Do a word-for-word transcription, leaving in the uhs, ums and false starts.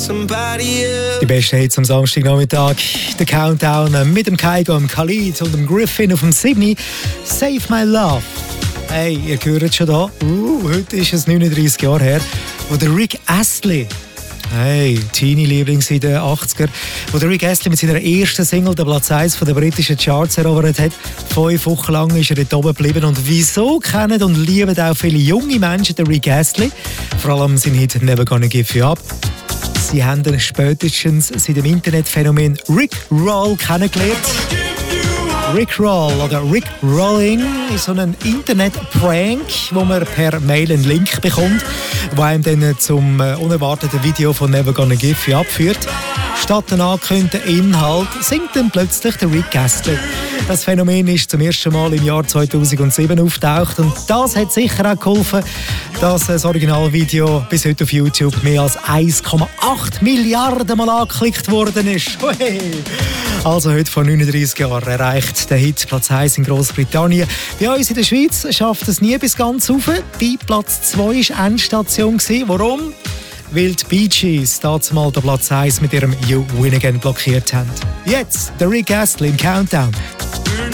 somebody else. Die besten Hits am Samstagnachmittag. Der Countdown mit dem Kaigo, dem Khalid und dem Griffin auf dem Sydney. Save My Love. Hey, ihr hört schon da. Uh, heute ist es neununddreissig Jahre her, wo der Rick Astley, hey, Teenie-Liebling in den achtziger, wo der Rick Astley mit seiner ersten Single den Platz eins der britischen Charts erobert hat. Fünf Wochen lang ist er dort oben geblieben. Und wieso kennen und lieben auch viele junge Menschen den Rick Astley? Vor allem sein Hit «Never Gonna Give You Up». Sie haben ihn spätestens seit dem Internetphänomen Rick Roll kennengelernt. Rick Roll oder Rick Rolling ist so ein Internet-Prank, wo man per Mail einen Link bekommt, der einem dann zum unerwarteten Video von «Never Gonna Give You Up» führt. Statt dem angekündigten Inhalt singt dann plötzlich der Rick Astley. Das Phänomen ist zum ersten Mal im Jahr zweitausendsieben aufgetaucht und das hat sicher auch geholfen, dass das Originalvideo bis heute auf YouTube mehr als eins Komma acht Milliarden Mal angeklickt worden ist. Hey. Also heute vor neununddreissig Jahren erreicht der Hit Platz eins in Großbritannien. Bei uns in der Schweiz schafft es nie bis ganz rauf. Bei Platz zwei war Endstation. Warum? Weil die Bee Gees dazu mal den Platz eins mit ihrem You Win Again blockiert haben. Jetzt der Rick Astley im Countdown.